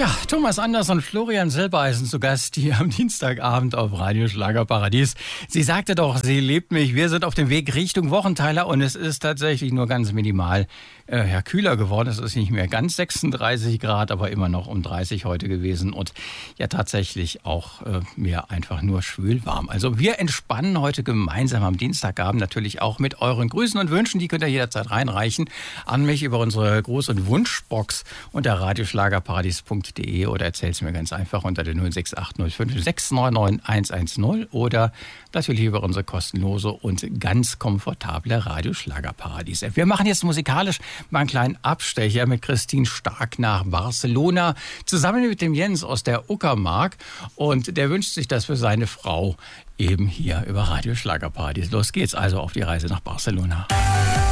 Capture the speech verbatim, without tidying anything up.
Ja, Thomas Anders und Florian Silbereisen zu Gast hier am Dienstagabend auf Radio Schlagerparadies. Sie sagte doch, sie liebt mich. Wir sind auf dem Weg Richtung Wochenteiler und es ist tatsächlich nur ganz minimal äh, ja, kühler geworden. Es ist nicht mehr ganz sechsunddreißig Grad, aber immer noch um dreißig heute gewesen und ja tatsächlich auch äh, mir einfach nur schwül warm. Also wir entspannen heute gemeinsam am Dienstagabend natürlich auch mit euren Grüßen und Wünschen. Die könnt ihr jederzeit reinreichen an mich über unsere Gruß- und Wunschbox unter radioschlagerparadies punkt de oder erzähl's mir ganz einfach unter der null sechs acht null fünf sechs neun neun eins eins null oder natürlich über unsere kostenlose und ganz komfortable Radioschlagerparadies App. Wir machen jetzt musikalisch mal einen kleinen Abstecher mit Christine Stark nach Barcelona, zusammen mit dem Jens aus der Uckermark, und der wünscht sich das für seine Frau eben hier über Radioschlagerparadies. Los geht's also auf die Reise nach Barcelona.